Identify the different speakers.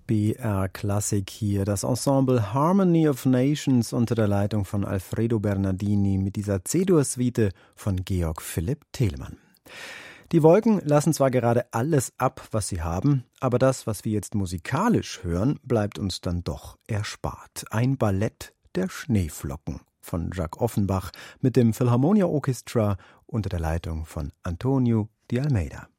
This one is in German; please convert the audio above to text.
Speaker 1: BR Klassik hier, das Ensemble Harmony of Nations unter der Leitung von Alfredo Bernardini mit dieser C-Dur-Suite von Georg Philipp Telemann. Die Wolken lassen zwar gerade alles ab, was sie haben, aber das, was wir jetzt musikalisch hören, bleibt uns dann doch erspart. Ein Ballett der Schneeflocken von Jacques Offenbach mit dem Philharmonia Orchestra unter der Leitung von Antonio de Almeida.